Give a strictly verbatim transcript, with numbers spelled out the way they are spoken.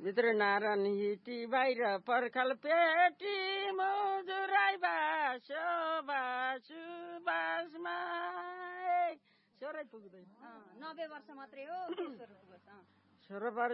भित्र नारायण हिटी बाहिर पर्खाल पेटी मुजुराई बासो बासु बासमा सोह्रै पुग्दैन नब्बे वर्ष मात्रै हो सोह्र